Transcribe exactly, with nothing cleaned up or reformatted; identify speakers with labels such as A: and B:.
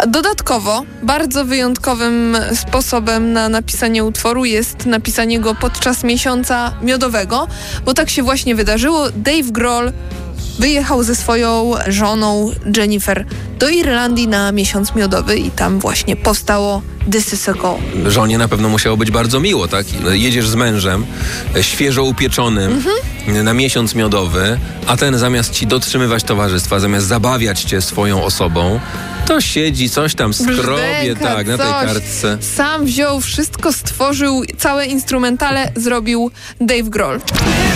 A: Dodatkowo bardzo wyjątkowym sposobem na napisanie utworu jest napisanie go podczas miesiąca miodowego, bo tak się właśnie wydarzyło. Dave Grohl wyjechał ze swoją żoną Jennifer do Irlandii na miesiąc miodowy i tam właśnie powstało This Is A Goal.
B: Żonie na pewno musiało być bardzo miło, tak? Jedziesz z mężem, świeżo upieczonym, mhm. na miesiąc miodowy, a ten zamiast ci dotrzymywać towarzystwa, zamiast zabawiać cię swoją osobą, to siedzi, coś tam skrobie,
A: Brzdęka,
B: tak, na tej
A: coś.
B: kartce.
A: Sam wziął, wszystko stworzył, całe instrumentale zrobił Dave Grohl.